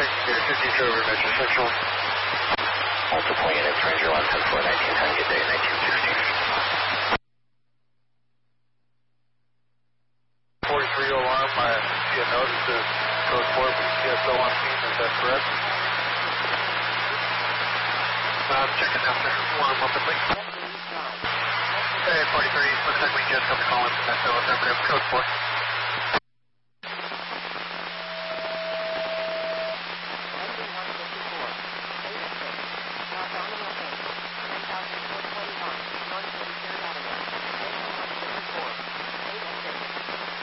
50 over metrosexual. Multiple units, Ranger 174, 1910, good day, 1916. 43 alarm, I see a note that says code 4 for CSO on scene, is that correct? Checking out there, one moment please. Hey, 43, looks like we just got the call in from that affirmative, code 4.